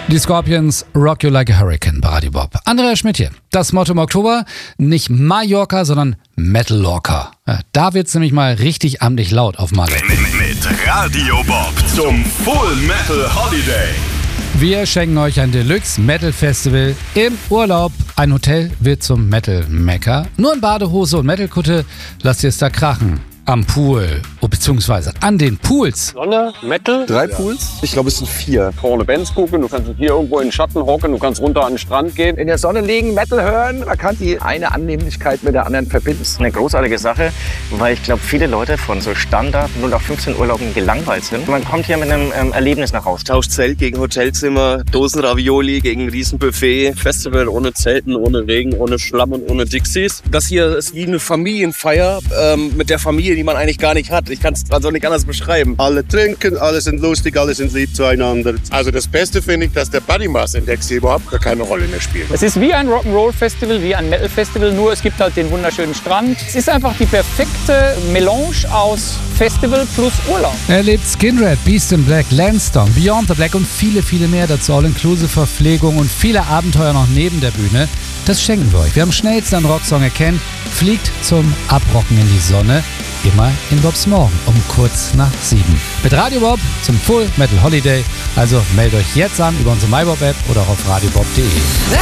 Die Scorpions, Rock You Like a Hurricane bei Radio Bob. Andrea Schmidt hier. Das Motto im Oktober, nicht Mallorca, sondern Metal-Lorca. Ja, da wird's nämlich mal richtig amtlich laut auf Malle. Mit Radio Bob zum Full Metal Holiday. Wir schenken euch ein Deluxe Metal Festival im Urlaub. Ein Hotel wird zum Metal Mekka. Nur in Badehose und Metalkutte lasst ihr es da krachen. Am Pool, beziehungsweise an den Pools. Sonne, Metal. 3 Pools? Ich glaube, es sind 4. Vorne Bands gucken, du kannst hier irgendwo in den Schatten hocken, du kannst runter an den Strand gehen. In der Sonne liegen, Metal hören, man kann die eine Annehmlichkeit mit der anderen verbinden. Das ist eine großartige Sache, weil ich glaube, viele Leute von so Standard 0815 Urlauben gelangweilt sind. Man kommt hier mit einem Erlebnis nach Hause. Tauscht Zelt gegen Hotelzimmer, Dosenravioli gegen Riesenbuffet. Festival ohne Zelten, ohne Regen, ohne Schlamm und ohne Dixies. Das hier ist wie eine Familienfeier mit der Familie, die man eigentlich gar nicht hat. Ich kann es also nicht anders beschreiben. Alle trinken, alle sind lustig, alle sind lieb zueinander. Also das Beste finde ich, dass der Body Mass Index hier überhaupt gar keine Rolle mehr spielt. Es ist wie ein Rock'n'Roll Festival, wie ein Metal Festival, nur es gibt halt den wunderschönen Strand. Es ist einfach die perfekte Melange aus Festival plus Urlaub. Erlebt Skinred, Beast in Black, Landstorm, Beyond the Black und viele, viele mehr. Dazu All-Inclusive Verpflegung und viele Abenteuer noch neben der Bühne. Das schenken wir euch. Wer am schnellsten einen Rocksong erkennt, fliegt zum Abrocken in die Sonne. Immer in Bobs Morgen um kurz nach 7. Mit Radio Bob zum Full Metal Holiday. Also meldet euch jetzt an über unsere MyBob-App oder auf radiobob.de.